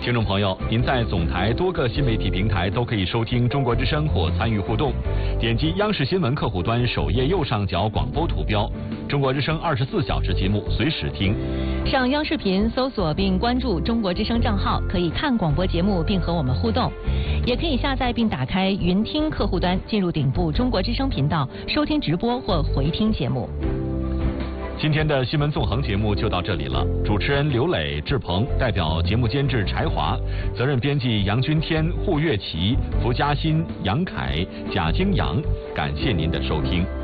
听众朋友，您在总台多个新媒体平台都可以收听中国之声或参与互动，点击央视新闻客户端首页右上角广播图标，中国之声24小时节目随时听。 上央视频搜索并关注中国之声账号，可以看广播节目并和我们互动，也可以下载并打开云听客户端，进入顶部中国之声频道收听直播或回听节目。 今天的新闻纵横节目就到这里了，主持人刘磊、志鹏，代表节目监制柴华，责任编辑杨君天、胡月琪、符嘉欣、杨凯、贾京阳，感谢您的收听。